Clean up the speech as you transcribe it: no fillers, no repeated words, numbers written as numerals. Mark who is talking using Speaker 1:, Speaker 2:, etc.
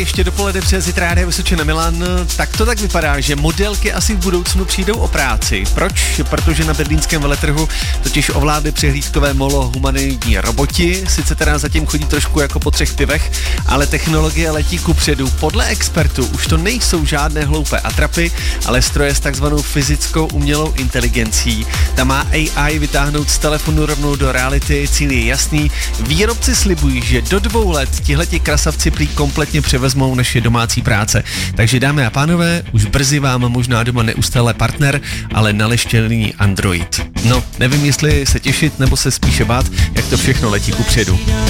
Speaker 1: ještě dopoledne přes Rádia Vysočina Milan. Tak to tak vypadá, že modelky asi v budoucnu přijdou o práci. Proč? Protože na berlínském veletrhu totiž ovládly přehlídkové molo humanoidní roboti. Sice teda zatím chodí trošku jako po 3 pivech, ale technologie letí kupředu. Podle expertů už to nejsou žádné hloupé atrapy, ale stroje s takzvanou fyzickou umělou inteligencí. Ta má AI vytáhnout z telefonu rovnou do reality. Cíl je jasný. Výrobci slibují, že do 2 let tihleti krasavci prý kompletně převezmou naše domácí práce. Takže dámy a pánové, už brzy vám možná doma neustále partner, ale naleštěný android. No, nevím, jestli se těšit nebo se spíše bát, jak to všechno letí kupředu.